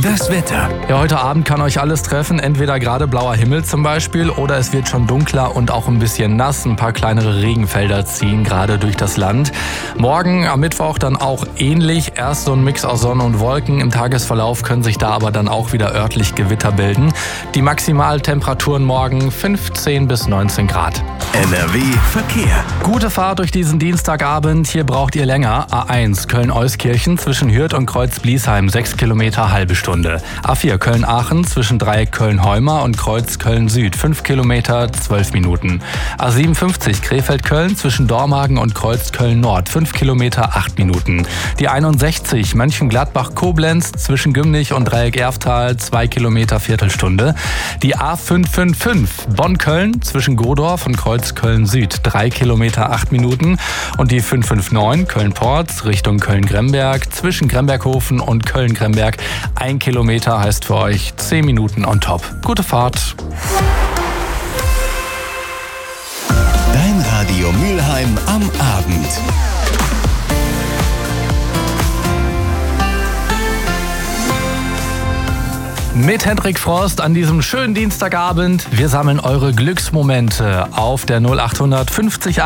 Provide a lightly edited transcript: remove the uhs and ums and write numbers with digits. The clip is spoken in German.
Das Wetter. Ja, heute Abend kann euch alles treffen. Entweder gerade blauer Himmel zum Beispiel oder es wird schon dunkler und auch ein bisschen nass. Ein paar kleinere Regenfelder ziehen gerade durch das Land. Morgen am Mittwoch dann auch ähnlich. Erst so ein Mix aus Sonne und Wolken. Im Tagesverlauf können sich da aber dann auch wieder örtlich Gewitter bilden. Die Maximaltemperaturen morgen 15 bis 19 Grad. NRW Verkehr. Gute Fahrt durch diesen Dienstagabend. Hier braucht ihr länger. A1 Köln-Euskirchen zwischen Hürth und Kreuz-Bliesheim 6 Kilometer, halbe Stunde. A4 Köln-Aachen zwischen Dreieck Köln-Heuma und Kreuz Köln-Süd 5 Kilometer, 12 Minuten. A57 Krefeld-Köln zwischen Dormagen und Kreuz Köln-Nord 5 Kilometer, 8 Minuten. Die 61 Mönchengladbach-Koblenz zwischen Gümnich und Dreieck Erftal 2 Kilometer, Viertelstunde. Die A555 Bonn-Köln zwischen Godorf und Kreuz Köln-Süd 3 Kilometer, 8 Minuten. Und die 559 Köln-Porz Richtung Köln-Gremberg zwischen Gremberghofen und Köln-Gremberg 1 Kilometer heißt für euch 10 Minuten on top. Gute Fahrt. Dein Radio Mülheim am Abend. Mit Hendrik Frost an diesem schönen Dienstagabend. Wir sammeln eure Glücksmomente auf der 0800 50